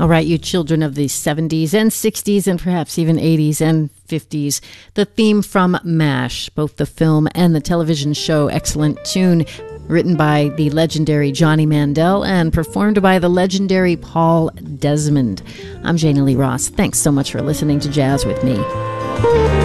All right, you children of the 70s and 60s and perhaps even 80s and 50s. The theme from MASH, both the film and the television show, excellent tune, written by the legendary Johnny Mandel and performed by the legendary Paul Desmond. I'm Janie Lee Ross. Thanks so much for listening to Jazz with Me.